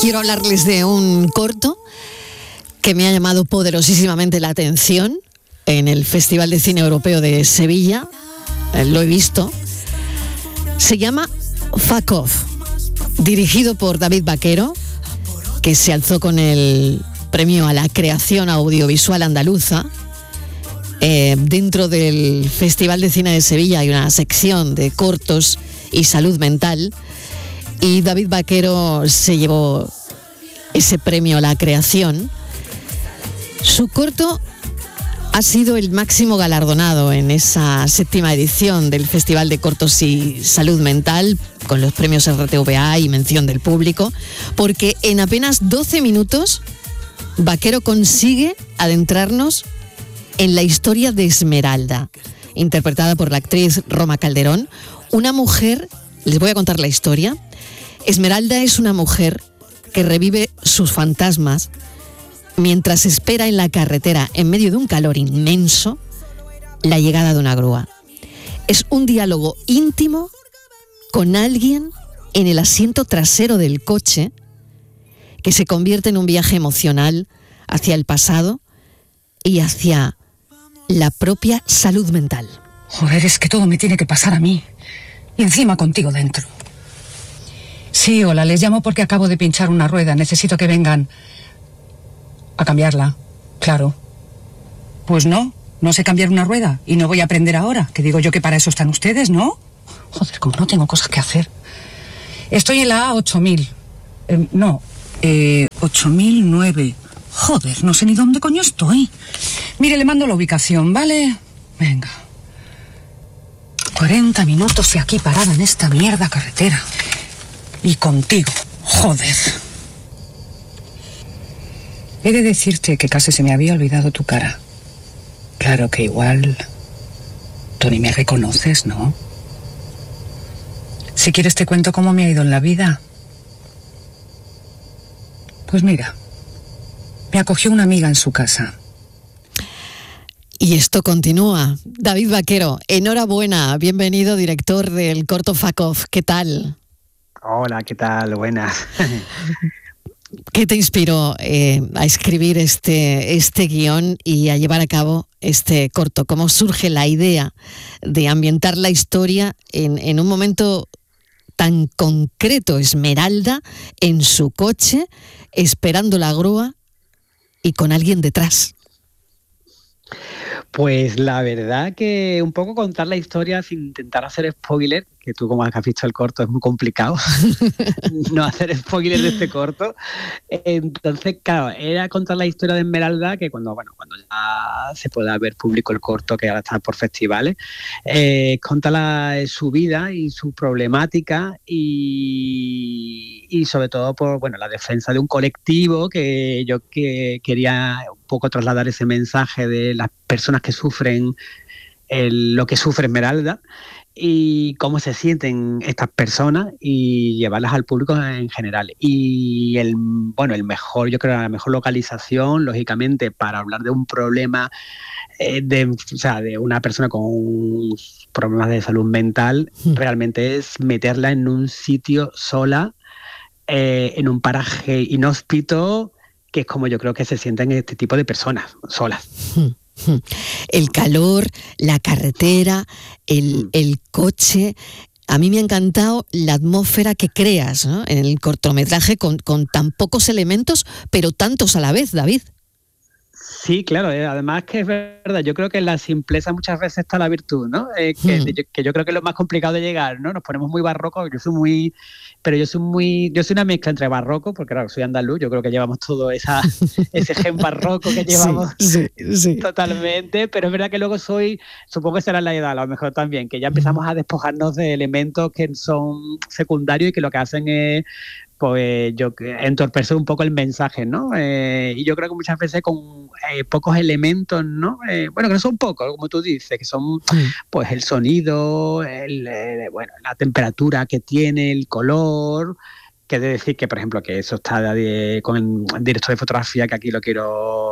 quiero hablarles de un corto que me ha llamado poderosísimamente la atención en el Festival de Cine Europeo de Sevilla. Lo he visto. Se llama Fuck Off, dirigido por David Vaquero, que se alzó con el premio a la creación audiovisual andaluza. Dentro del Festival de Cine de Sevilla hay una sección de cortos y salud mental, y David Vaquero se llevó ese premio a la creación. Su corto ha sido el máximo galardonado en esa 7ª edición del Festival de Cortos y Salud Mental, con los premios RTVA y mención del público, porque en apenas 12 minutos Vaquero consigue adentrarnos en la historia de Esmeralda, interpretada por la actriz Roma Calderón, una mujer. Les voy a contar la historia. Esmeralda es una mujer que revive sus fantasmas mientras espera en la carretera, en medio de un calor inmenso, la llegada de una grúa. Es un diálogo íntimo con alguien en el asiento trasero del coche, que se convierte en un viaje emocional hacia el pasado y hacia la propia salud mental. Joder, es que todo me tiene que pasar a mí. Y encima contigo dentro. Sí, hola, les llamo porque acabo de pinchar una rueda. Necesito que vengan a cambiarla. Claro. Pues no sé cambiar una rueda. Y no voy a aprender ahora. Que digo yo que para eso están ustedes, ¿no? Joder, como no tengo cosas que hacer. Estoy en la A8000. 8009. Joder, no sé ni dónde coño estoy. Mire, le mando la ubicación, ¿vale? Venga. 40 minutos y aquí parada en esta mierda carretera. Y contigo, joder. He de decirte que casi se me había olvidado tu cara. Claro que igual tú ni me reconoces, ¿no? Si quieres te cuento cómo me ha ido en la vida. Pues mira, me acogió una amiga en su casa. Y esto continúa. David Vaquero, enhorabuena, bienvenido, director del corto Fuck Off. ¿Qué tal? Hola, ¿qué tal? Buenas. ¿Qué te inspiró a escribir este guión y a llevar a cabo este corto? ¿Cómo surge la idea de ambientar la historia en un momento tan concreto? Esmeralda en su coche, esperando la grúa y con alguien detrás. Pues la verdad que un poco contar la historia sin intentar hacer spoiler, que tú como has visto el corto es muy complicado no hacer spoiler de este corto. Entonces, claro, era contar la historia de Esmeralda, que cuando ya se pueda ver público el corto, que ahora está por festivales, contar su vida y su problemática y sobre todo por la defensa de un colectivo que yo quería un poco trasladar ese mensaje de las personas que sufren lo que sufre Esmeralda y cómo se sienten estas personas y llevarlas al público en general. Y la mejor localización, lógicamente, para hablar de un problema de una persona con problemas de salud mental, realmente es meterla en un sitio sola, en un paraje inhóspito, que es como yo creo que se sienten este tipo de personas, solas. El calor, la carretera, el coche. A mí me ha encantado la atmósfera que creas, ¿no?, en el cortometraje con tan pocos elementos, pero tantos a la vez, David. Sí, claro, además que es verdad, yo creo que en la simpleza muchas veces está la virtud, ¿no? Que yo creo que es lo más complicado de llegar, ¿no? Nos ponemos muy barrocos, yo soy una mezcla entre barroco, porque claro, soy andaluz, yo creo que llevamos todo ese gen barroco que llevamos sí. Totalmente, pero es verdad que luego supongo que será la edad, a lo mejor también, que ya empezamos a despojarnos de elementos que son secundarios y que lo que hacen es entorpecer un poco el mensaje, ¿no? Y yo creo que muchas veces con pocos elementos, ¿no? Que no son pocos, como tú dices, que son pues el sonido, la temperatura que tiene, el color, que he de decir que, por ejemplo, que eso está con el director de fotografía, que aquí lo quiero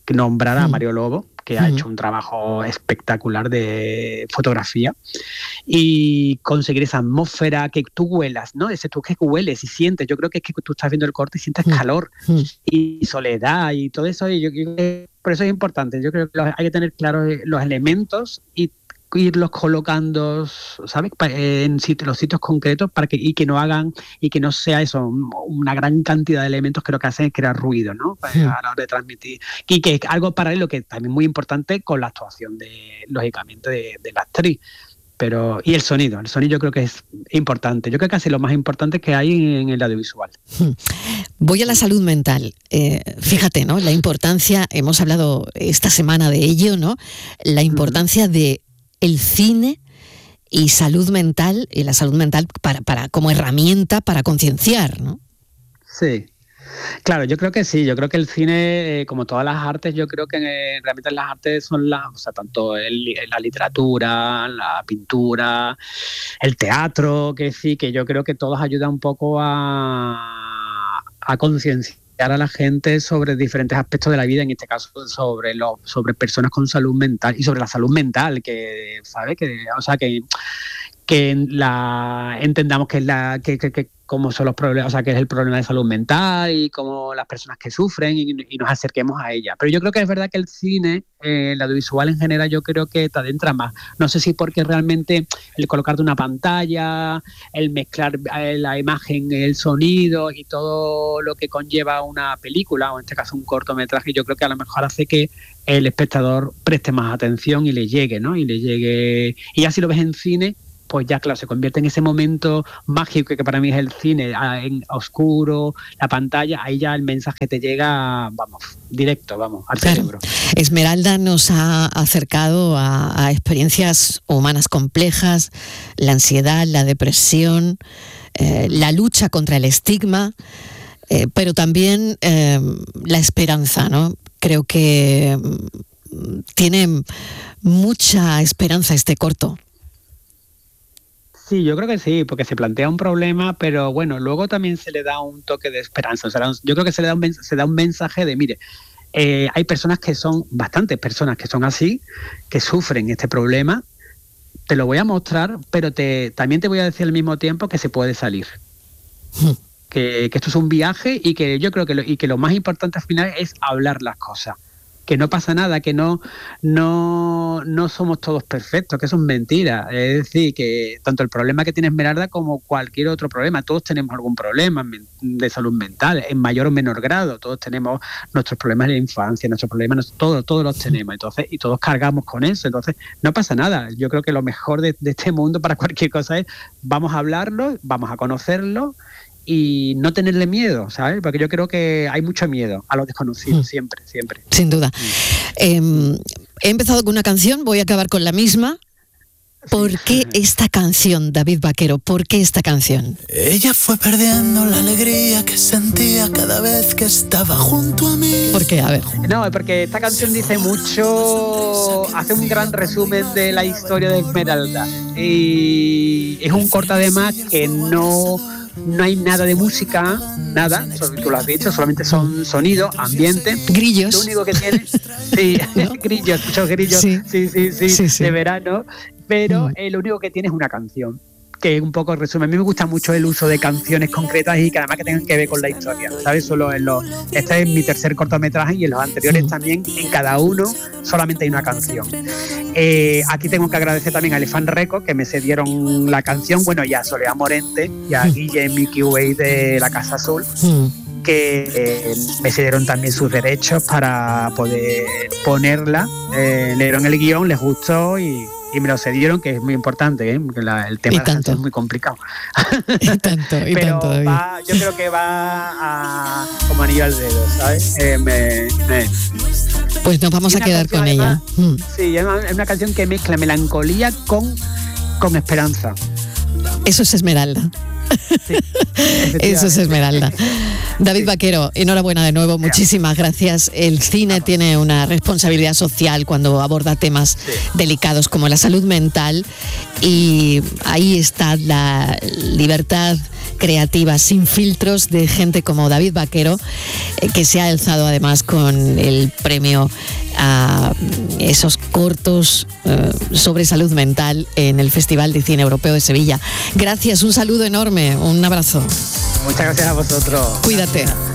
nombrar a Mario Lobo, que ha hecho un trabajo espectacular de fotografía, y conseguir esa atmósfera que tú huelas, ¿no? Ese tú que hueles y sientes. Yo creo que es que tú estás viendo el corte y sientes calor y soledad y todo eso, y yo creo que por eso es importante. Yo creo que hay que tener claros los elementos y irlos colocando, ¿sabes?, en los sitios concretos para que no sea eso una gran cantidad de elementos que lo que hacen es crear ruido, ¿no? A la hora de transmitir. Y que es algo paralelo que también muy importante con la actuación lógicamente de la actriz. Y el sonido yo creo que es importante. Yo creo que casi lo más importante que hay en el audiovisual. Voy a la salud mental. Fíjate, ¿no? La importancia, hemos hablado esta semana de ello, ¿no? La importancia de el cine y salud mental, y la salud mental para como herramienta para concienciar, ¿no? Sí. Claro, yo creo que sí. Yo creo que el cine, como todas las artes, yo creo que realmente las artes son tanto la literatura, la pintura, el teatro, que sí, que yo creo que todos ayudan un poco a concienciar a la gente sobre diferentes aspectos de la vida, en este caso sobre personas con salud mental y sobre la salud mental, que sabe que entendamos que es cómo son los problemas, o sea, que es el problema de salud mental y cómo las personas que sufren y nos acerquemos a ella. Pero yo creo que es verdad que el cine, el audiovisual en general, yo creo que te adentra más. No sé si porque realmente el colocarte una pantalla, el mezclar la imagen, el sonido y todo lo que conlleva una película, o en este caso un cortometraje, yo creo que a lo mejor hace que el espectador preste más atención y le llegue, ¿no? Y ya si lo ves en cine, pues ya claro, se convierte en ese momento mágico que para mí es el cine, en oscuro, la pantalla, ahí ya el mensaje te llega, directo, al cerebro. Esmeralda nos ha acercado a experiencias humanas complejas, la ansiedad, la depresión, la lucha contra el estigma, pero también la esperanza, ¿no? Creo que tiene mucha esperanza este corto. Sí, yo creo que sí, porque se plantea un problema, pero bueno, luego también se le da un toque de esperanza. O sea, yo creo que se da un mensaje de, mire, hay bastantes personas que son así, que sufren este problema, te lo voy a mostrar, pero también te voy a decir al mismo tiempo que se puede salir. Que esto es un viaje y que yo creo que lo más importante al final es hablar las cosas. Que no pasa nada, que no somos todos perfectos, que eso es mentira. Es decir, que tanto el problema que tiene Esmeralda como cualquier otro problema, todos tenemos algún problema de salud mental, en mayor o menor grado. Todos tenemos nuestros problemas de infancia, nuestros problemas, todos los tenemos. Entonces, y todos cargamos con eso. Entonces, no pasa nada. Yo creo que lo mejor de este mundo para cualquier cosa es vamos a hablarlo, vamos a conocerlo, y no tenerle miedo, ¿sabes? Porque yo creo que hay mucho miedo a lo desconocido, siempre. Sin duda. He empezado con una canción, voy a acabar con la misma. ¿Por qué esta canción, David Vaquero? ¿Por qué esta canción? Ella fue perdiendo la alegría que sentía cada vez que estaba junto a mí. ¿Por qué? A ver. No, porque esta canción dice mucho, hace un gran resumen de la historia de Esmeralda. Y es un corto además que no hay nada de música, nada, tú lo has dicho, solamente son sonido, ambiente. Grillos. Lo único que tiene, sí, ¿no? Grillos, muchos grillos, sí, de verano, pero lo único que tiene es una canción, que un poco resume. A mí me gusta mucho el uso de canciones concretas y que además que tengan que ver con la historia, ¿sabes? Este es mi tercer cortometraje y en los anteriores también, en cada uno solamente hay una canción. Aquí tengo que agradecer también a Elefant Records, que me cedieron la canción, bueno, y a Soledad Morente y a Guille Mickey Way de La Casa Azul, que me cedieron también sus derechos para poder ponerla. Leyeron el guión, les gustó y me lo cedieron, que es muy importante, porque el tema es muy complicado. Y tanto, pero yo creo que va como anillo al dedo, ¿sabes? Pues nos vamos a quedar con ella. Sí, es una canción que mezcla melancolía con esperanza. Eso es Esmeralda. Sí, eso es Esmeralda. David Vaquero, enhorabuena de nuevo, muchísimas gracias. El cine tiene una responsabilidad social cuando aborda temas delicados como la salud mental, y ahí está la libertad creativa, sin filtros, de gente como David Vaquero, que se ha alzado además con el premio a esos cortos sobre salud mental en el Festival de Cine Europeo de Sevilla. Gracias, un saludo enorme, un abrazo. Muchas gracias a vosotros. Cuídate.